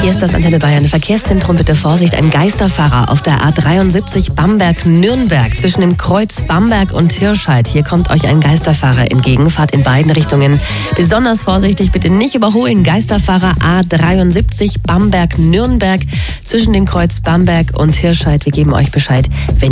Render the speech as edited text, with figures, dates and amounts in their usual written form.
Hier ist das Antenne Bayern Verkehrszentrum. Bitte Vorsicht, ein Geisterfahrer auf der A73 Bamberg-Nürnberg zwischen dem Kreuz Bamberg und Hirscheid. Hier kommt euch ein Geisterfahrer entgegen. Fahrt in beiden Richtungen besonders vorsichtig. Bitte nicht überholen. Geisterfahrer A73 Bamberg-Nürnberg zwischen dem Kreuz Bamberg und Hirscheid. Wir geben euch Bescheid, wenn